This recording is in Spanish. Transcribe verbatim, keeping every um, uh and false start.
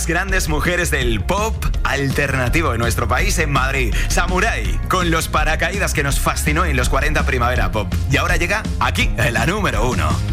Grandes mujeres del pop alternativo en nuestro país, en Madrid. Samurai, con los paracaídas que nos fascinó en los cuarenta Primavera Pop. Y ahora llega aquí, en la número uno.